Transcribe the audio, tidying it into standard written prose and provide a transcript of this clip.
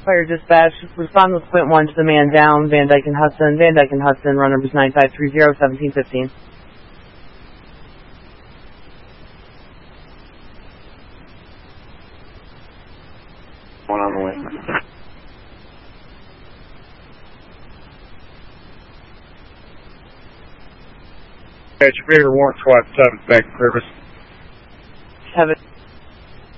Fire dispatch, respond with Quint 1 to the man down, Van Dyke and Hudson. Van Dyke and Hudson, run numbers 9530, 1715. One on the way. Dispatch, Vader Warrant Squad 7, back to service.